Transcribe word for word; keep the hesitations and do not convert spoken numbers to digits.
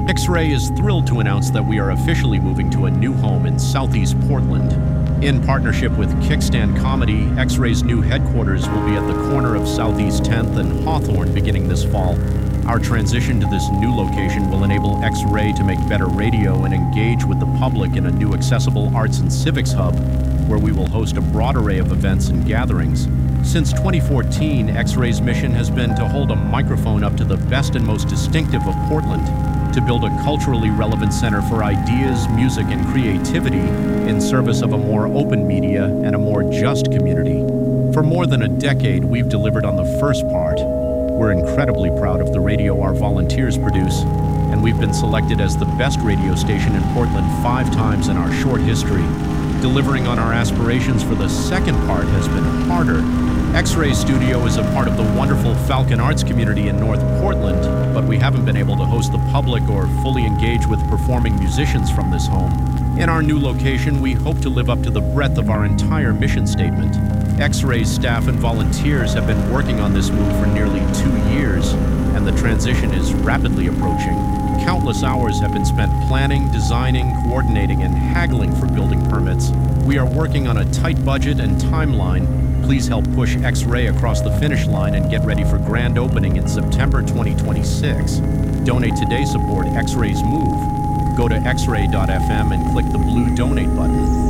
X-Ray is thrilled to announce that we are officially moving to a new home in Southeast Portland. In partnership with Kickstand Comedy, X-Ray's new headquarters will be at the corner of Southeast tenth and Hawthorne beginning this fall. Our transition to this new location will enable X-Ray to make better radio and engage with the public in a new accessible arts and civics hub, where we will host a broad array of events and gatherings. Since twenty fourteen, X-Ray's mission has been to hold a microphone up to the best and most distinctive of Portland, to build a culturally relevant center for ideas, music, and creativity in service of a more open media and a more just community. For more than a decade, we've delivered on the first part. We're incredibly proud of the radio our volunteers produce, and we've been selected as the best radio station in Portland five times in our short history. Delivering on our aspirations for the second part has been harder. X-Ray Studio is a part of the wonderful Falcon Arts community in North Portland, but we haven't been able to host the public or fully engage with performing musicians from this home. In our new location, we hope to live up to the breadth of our entire mission statement. X-Ray's staff and volunteers have been working on this move for nearly two years, and the transition is rapidly approaching. Countless hours have been spent planning, designing, coordinating, and haggling for building permits. We are working on a tight budget and timeline. Please help push X-Ray across the finish line and get ready for grand opening in September twenty twenty-six. Donate today, support X-Ray's move. Go to x ray dot f m and click the blue donate button.